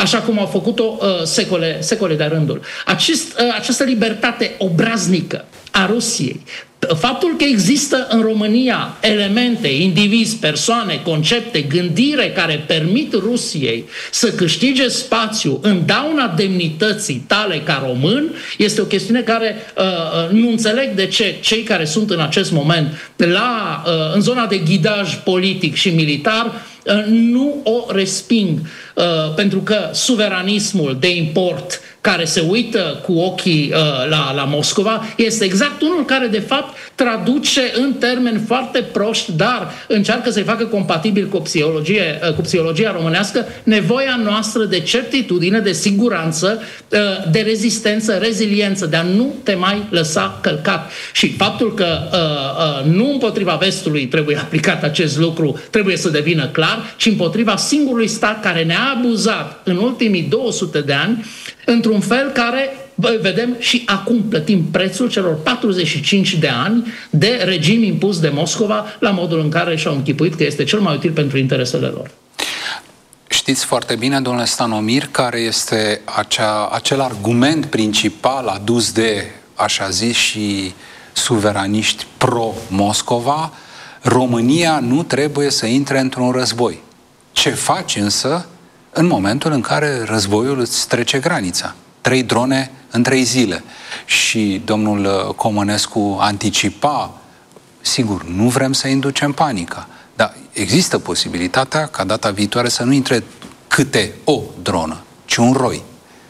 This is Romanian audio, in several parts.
așa cum au făcut-o secole de rândul. Această libertate obraznică a Rusiei, faptul că există în România elemente, indivizi, persoane, concepte, gândire care permit Rusiei să câștige spațiu în dauna demnității tale ca român, este o chestiune care nu înțeleg de ce cei care sunt în acest moment în zona de ghidaj politic și militar nu o resping, pentru că suveranismul de import care se uită cu ochii la Moscova este exact unul care de fapt traduce în termeni foarte proști, dar încearcă să-i facă compatibil cu psihologia românească nevoia noastră de certitudine, de siguranță, de rezistență, reziliență, de a nu te mai lăsa călcat. Și faptul că nu împotriva vestului trebuie aplicat acest lucru trebuie să devină clar, ci împotriva singurului stat care ne-a abuzat în ultimii 200 de ani, într-un fel care, vedem, și acum plătim prețul celor 45 de ani de regim impus de Moscova la modul în care și-au închipuit că este cel mai util pentru interesele lor. Știți foarte bine, domnule Stanomir, care este acel argument principal adus de, așa zis, și suveraniști pro-Moscova: România nu trebuie să intre într-un război. Ce faci însă în momentul în care războiul îți trece granița? 3 drone în 3 zile. Și domnul Comănescu anticipa, sigur, nu vrem să inducem panica, dar există posibilitatea ca data viitoare să nu intre câte o dronă, ci un roi.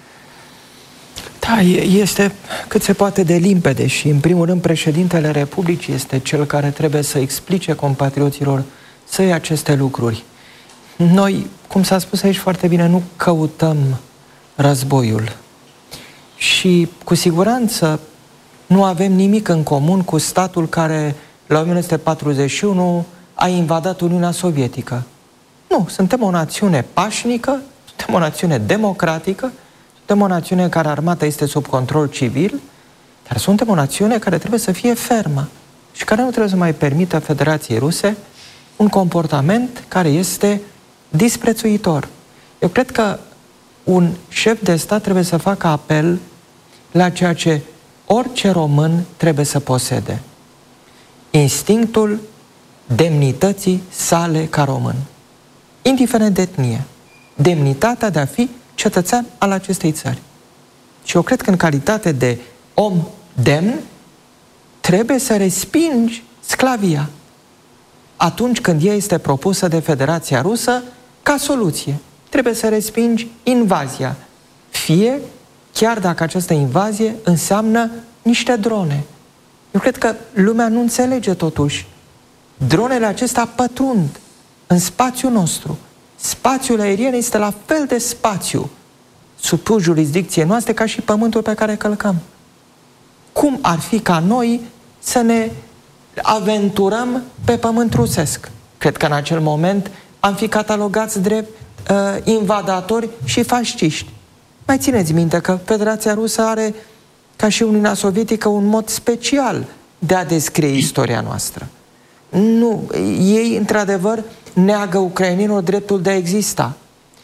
Da, este cât se poate de limpede și, în primul rând, președintele Republicii este cel care trebuie să explice compatrioților săi aceste lucruri. Noi, cum s-a spus aici foarte bine, nu căutăm războiul și, cu siguranță, nu avem nimic în comun cu statul care, la 1941, a invadat Uniunea Sovietică. Nu, suntem o națiune pașnică, suntem o națiune democratică, suntem o națiune în care armata este sub control civil, dar suntem o națiune care trebuie să fie fermă și care nu trebuie să mai permită Federației Ruse un comportament care este disprețuitor. Eu cred că un șef de stat trebuie să facă apel la ceea ce orice român trebuie să posede: instinctul demnității sale ca român, indiferent de etnie, demnitatea de a fi cetățean al acestei țări. Și eu cred că, în calitate de om demn, trebuie să respingi sclavia atunci când ea este propusă de Federația Rusă ca soluție. Trebuie să respingi invazia, fie chiar dacă această invazie înseamnă niște drone. Eu cred că lumea nu înțelege totuși. Dronele acestea pătrund în spațiul nostru. Spațiul aerian este la fel de spațiu supus jurisdicției noastre ca și pământul pe care călcăm. Cum ar fi ca noi să ne aventurăm pe pământ rusesc? Cred că în acel moment am fi catalogați drept invadatori și fasciști. Mai țineți minte că Federația Rusă are, ca și Uniunea Sovietică, un mod special de a descrie istoria noastră. Nu, ei, într-adevăr, neagă ucrainenilor dreptul de a exista.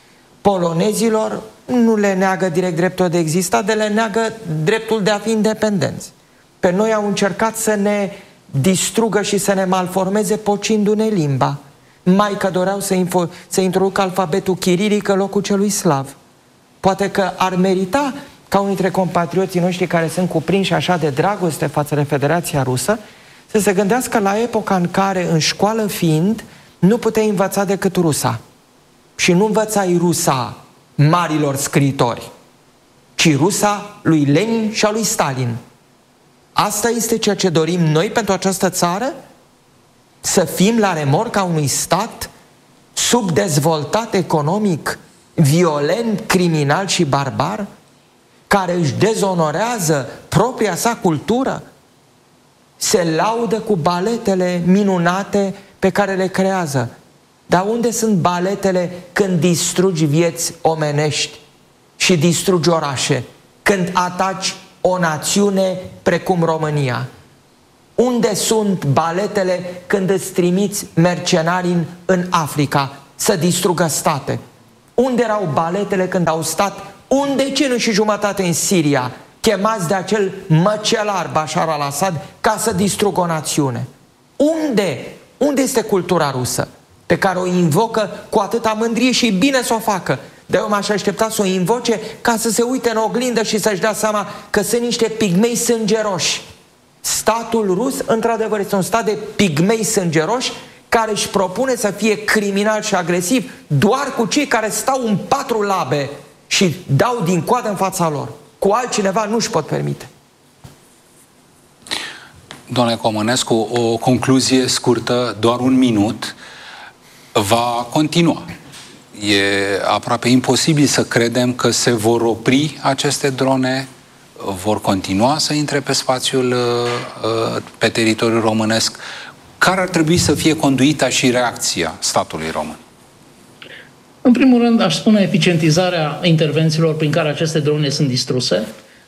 Polonezilor nu le neagă direct dreptul de a exista, de le neagă dreptul de a fi independenți. Pe noi au încercat să ne distrugă și să ne malformeze pocindu-ne limba. Mai că doreau să introducă alfabetul chirilic în locul celui slav. Poate că ar merita ca unii dintre compatrioții noștri care sunt cuprinși așa de dragoste față de Federația Rusă să se gândească la epoca în care, în școală fiind, nu puteai învăța decât rusa. Și nu învățai rusa marilor scriitori, ci rusa lui Lenin și a lui Stalin. Asta este ceea ce dorim noi pentru această țară? Să fim la remorca unui stat subdezvoltat economic, violent, criminal și barbar, care își dezonorează propria sa cultură? Se laudă cu baletele minunate pe care le creează. Dar unde sunt baletele când distrugi vieți omenești și distrugi orașe? Când ataci o națiune precum România? Unde sunt baletele când îți trimiți mercenari în Africa să distrugă state? Unde erau baletele când au stat un deceniu și jumătate în Siria, chemați de acel măcelar Bashar al-Assad ca să distrugă o națiune? Unde este cultura rusă pe care o invocă cu atâta mândrie și bine să o facă? De eu m-aș aștepta să o invoce ca să se uite în oglindă și să-și dea seama că sunt niște pigmei sângeroși. Statul rus, într-adevăr, este un stat de pigmei sângeroși care își propune să fie criminal și agresiv doar cu cei care stau în 4 labe și dau din coadă în fața lor. Cu altcineva nu își pot permite. Domnule Comănescu, o concluzie scurtă, doar 1 minut, va continua. E aproape imposibil să credem că se vor opri aceste drone, vor continua să intre pe spațiul, pe teritoriul românesc. Care ar trebui să fie conduita și reacția statului român? În primul rând, aș spune eficientizarea intervențiilor prin care aceste drone sunt distruse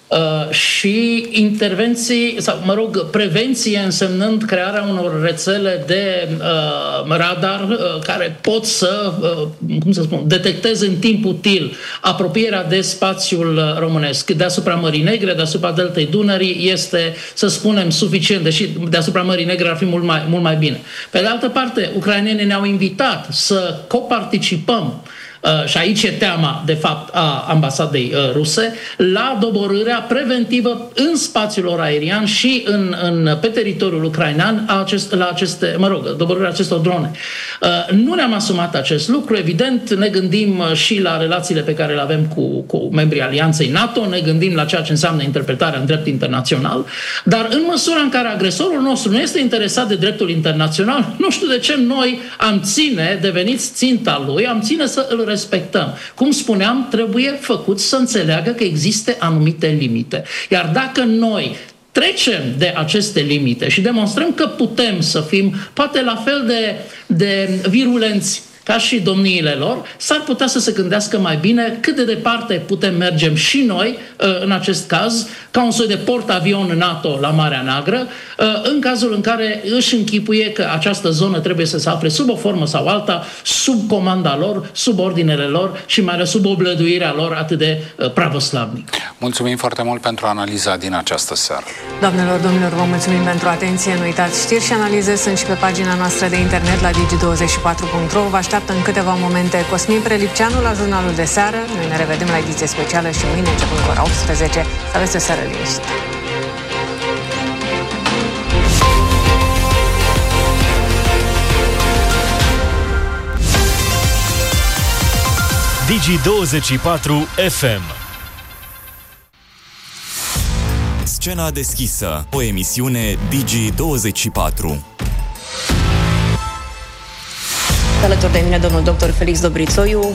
și intervenții, sau prevenție însemnând crearea unor rețele de radar care pot să, detecteze în timp util apropierea de spațiul românesc. Deasupra Mării Negre, deasupra Deltei Dunării este, să spunem, suficient, deși deasupra Mării Negre ar fi mult mai bine. Pe de altă parte, ucrainenii ne-au invitat să coparticipăm și aici e teama, de fapt, a ambasadei ruse, la doborârea preventivă în spațiul lor aerian și pe teritoriul ucrainean doborârea acestor drone. Nu ne-am asumat acest lucru, evident, ne gândim și la relațiile pe care le avem cu membrii Alianței NATO, ne gândim la ceea ce înseamnă interpretarea în drept internațional, dar în măsura în care agresorul nostru nu este interesat de dreptul internațional, nu știu de ce noi am ține, deveniți ținta lui, am ține să îl respectăm. Cum spuneam, trebuie făcut să înțeleagă că există anumite limite. Iar dacă noi trecem de aceste limite și demonstrăm că putem să fim poate la fel de virulenți ca și domniile lor, s-ar putea să se gândească mai bine cât de departe putem merge și noi, în acest caz, ca un soi de port-avion NATO la Marea Neagră, în cazul în care își închipuie că această zonă trebuie să se afle sub o formă sau alta, sub comanda lor, sub ordinele lor și mai ales sub oblăduirea lor atât de pravoslavnic. Mulțumim foarte mult pentru analiza din această seară. Doamnelor, domnilor, vă mulțumim pentru atenție. Nu uitați, știri și analize sunt și pe pagina noastră de internet la digi24.ro. Vă așteaptă în câteva momente Cosmin Prelipceanu la jurnalul de seară. Noi ne revedem la ediție specială și mâine, începând cu ora 18. Să aveți o seară liniștită. Digi24 FM. Scena deschisă, o emisiune Digi24. Alături de mine domnul dr. Felix Dobrițoiu.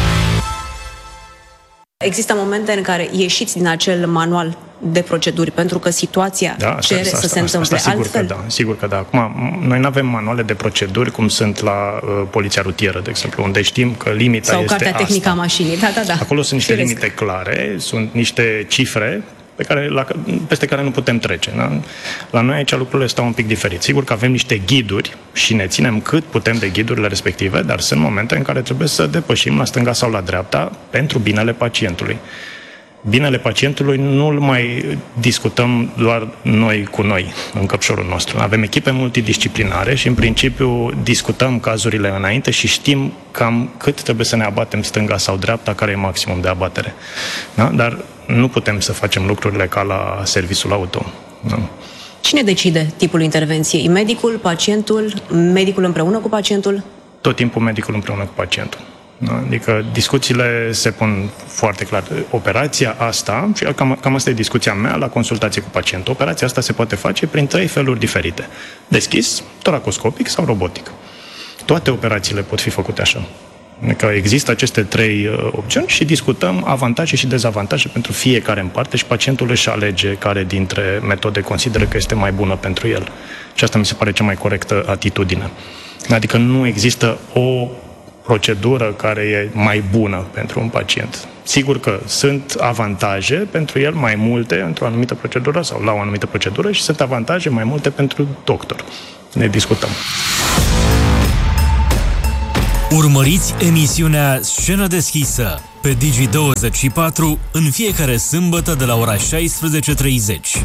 Există momente în care ieșiți din acel manual de proceduri pentru că situația cere să se întâmple altfel? Sigur că da. Acum, noi nu avem manuale de proceduri cum sunt la poliția rutieră, de exemplu, unde știm că limita sau este cartea tehnică a mașinii. Da. Acolo sunt niște limite clare, sunt niște cifre peste care nu putem trece. Da? La noi aici lucrurile stau un pic diferit. Sigur că avem niște ghiduri și ne ținem cât putem de ghidurile respective, dar sunt momente în care trebuie să depășim la stânga sau la dreapta pentru binele pacientului. Binele pacientului nu-l mai discutăm doar noi cu noi, în căpșorul nostru. Avem echipe multidisciplinare și, în principiu, discutăm cazurile înainte și știm cam cât trebuie să ne abatem stânga sau dreapta, care e maximum de abatere. Da? Dar nu putem să facem lucrurile ca la serviciul auto. Da? Cine decide tipul intervenției? Medicul, pacientul, medicul împreună cu pacientul? Tot timpul medicul împreună cu pacientul. Da? Adică discuțiile se pun foarte clar. Operația asta, și cam asta e discuția mea la consultație cu pacientul, operația asta se poate face prin 3 feluri diferite. Deschis, toracoscopic sau robotic. Toate operațiile pot fi făcute așa. Adică există aceste 3 opțiuni și discutăm avantaje și dezavantaje pentru fiecare în parte și pacientul își alege care dintre metode consideră că este mai bună pentru el. Și asta mi se pare cea mai corectă atitudine. Adică nu există o procedură care e mai bună pentru un pacient. Sigur că sunt avantaje pentru el mai multe într-o anumită procedură sau la o anumită procedură și sunt avantaje mai multe pentru doctor. Ne discutăm. Urmăriți emisiunea Scenă deschisă pe Digi24 în fiecare sâmbătă de la ora 16:30.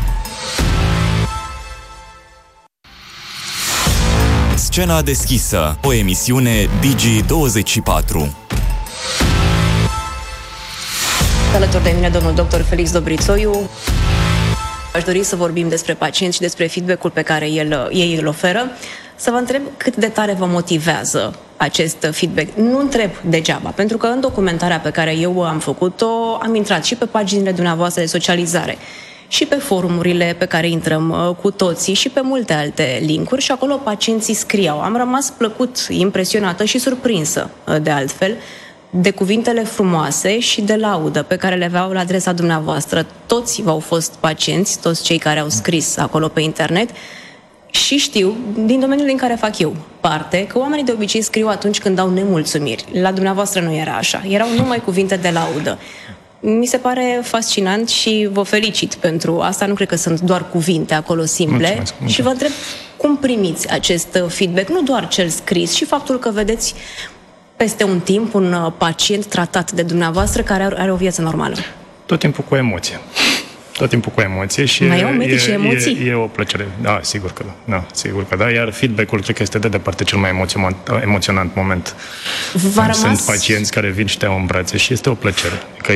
Scena deschisă, o emisiune Digi24. Alături de mine domnul dr. Felix Dobrițoiu. Aș dori să vorbim despre pacient și despre feedback-ul pe care ei îl oferă. Să vă întreb cât de tare vă motivează acest feedback. Nu întreb degeaba, pentru că în documentarea pe care eu am făcut-o, am intrat și pe paginile dumneavoastră de socializare, și pe forumurile pe care intrăm cu toții și pe multe alte linkuri și acolo pacienții scriau. Am rămas plăcut, impresionată și surprinsă, de altfel, de cuvintele frumoase și de laudă pe care le aveau la adresa dumneavoastră. Toți v-au fost pacienți, toți cei care au scris acolo pe internet, și știu, din domeniul din care fac eu parte, că oamenii de obicei scriu atunci când au nemulțumiri. La dumneavoastră nu era așa. Erau numai cuvinte de laudă. Mi se pare fascinant și vă felicit pentru asta. Nu cred că sunt doar cuvinte acolo simple. Mulțumesc. Și vă întreb cum primiți acest feedback, nu doar cel scris, și faptul că vedeți peste un timp un pacient tratat de dumneavoastră care are o viață normală. Tot timpul cu emoție. Tot timpul cu emoție și e o plăcere. Da, sigur că da. Da, sigur că da. Iar feedback-ul cred că este de departe cel mai emoționant moment. Sunt pacienți care vin și te iau în brațe și este o plăcere. Că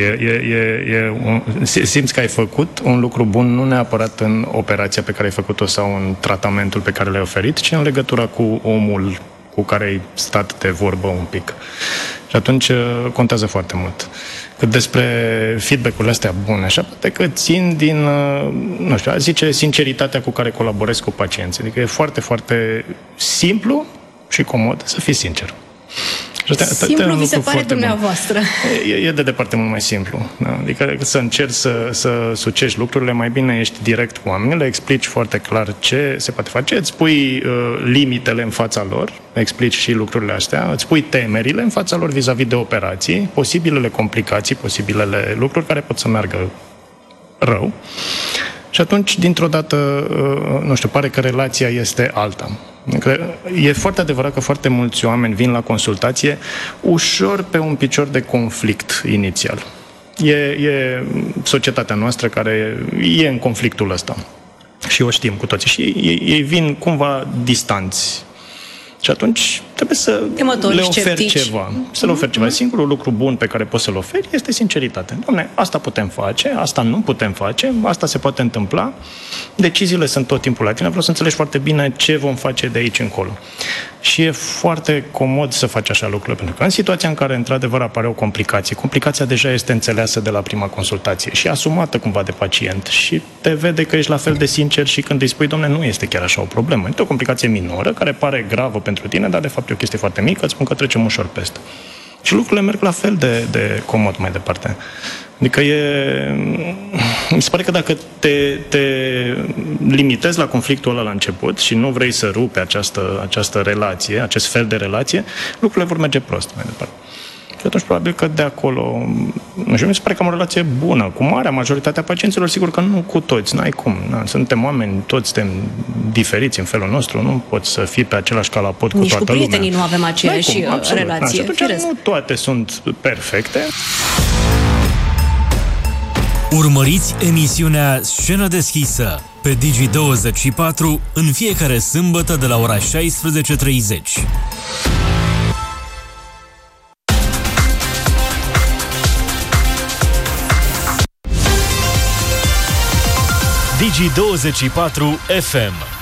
simți că ai făcut un lucru bun, nu neapărat în operația pe care ai făcut-o sau în tratamentul pe care l-ai oferit, ci în legătura cu omul cu care ai stat de vorbă un pic. Și atunci contează foarte mult. Cât despre feedback-urile astea bune, așa, poate că țin din, nu știu, a zice, sinceritatea cu care colaborez cu pacienții. Adică e foarte, foarte simplu și comod să fii sincer. Simplu vi se pare dumneavoastră. E de departe mult mai simplu. Da? Adică să încerci să sucești lucrurile, mai bine ești direct cu oamenii, le explici foarte clar ce se poate face, îți pui limitele în fața lor, explici și lucrurile astea, îți pui temerile în fața lor vis-a-vis de operații, posibilele complicații, posibilele lucruri care pot să meargă rău. Și atunci, dintr-o dată, nu știu, pare că relația este alta. E foarte adevărat că foarte mulți oameni vin la consultație ușor pe un picior de conflict inițial. E societatea noastră care e în conflictul ăsta. Și o știm cu toții. Și ei vin cumva distanți. Și atunci trebuie să le oferi ceva. Să le oferi ceva. Singurul lucru bun pe care poți să-l oferi este sinceritatea. Doamne, asta putem face, asta nu putem face, asta se poate întâmpla. Deciziile sunt tot timpul la tine. Vreau să înțelegi foarte bine ce vom face de aici încolo. Și e foarte comod să faci așa lucrurile. Pentru că în situația în care într-adevăr apare o complicație, complicația deja este înțeleasă de la prima consultație și asumată cumva de pacient și te vede că ești la fel de sincer și când îi spui, Doamne, nu este chiar așa o problemă. Este o complicație minoră care pare gravă pentru tine, dar de fapt e o chestie foarte mică, îți spun că trecem ușor peste. Și lucrurile merg la fel de comod mai departe. Adică mi se pare că dacă te limitezi la conflictul ăla la început și nu vrei să rupi această relație, acest fel de relație, lucrurile vor merge prost mai departe. Și atunci probabil că de acolo, nu știu, mi se pare că am o relație bună cu marea majoritatea pacienților, sigur că nu cu toți, n-ai cum. Suntem oameni, toți suntem diferiți în felul nostru, nu poți să fii pe același calapot cu toată lumea. Nici cu prietenii nu avem aceeași relație. Și atunci nu toate sunt perfecte. Urmăriți emisiunea Scenă deschisă pe Digi24 în fiecare sâmbătă de la ora 16:30. Digi24 FM.